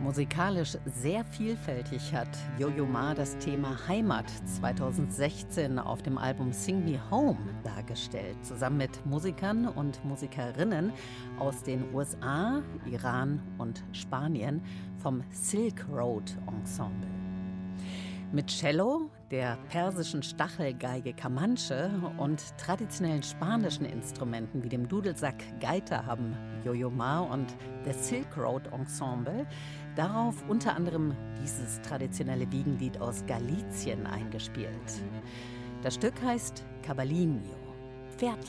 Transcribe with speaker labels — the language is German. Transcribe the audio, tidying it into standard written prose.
Speaker 1: Musikalisch sehr vielfältig hat Yo-Yo Ma das Thema Heimat 2016 auf dem Album Sing Me Home dargestellt, zusammen mit Musikern und Musikerinnen aus den USA, Iran und Spanien vom Silk Road Ensemble. Mit Cello, der persischen Stachelgeige Kamanche und traditionellen spanischen Instrumenten wie dem Dudelsack Gaita haben Yo-Yo Ma und der Silk Road Ensemble darauf unter anderem dieses traditionelle Wiegenlied aus Galizien eingespielt. Das Stück heißt Caballinho, Pferdchen.